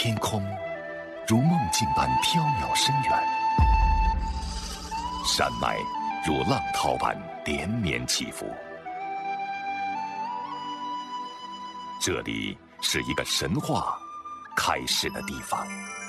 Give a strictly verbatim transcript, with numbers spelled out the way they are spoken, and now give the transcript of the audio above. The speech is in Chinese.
天空如梦境般飘渺深远，山脉如浪涛般连绵起伏。这里是一个神话开始的地方。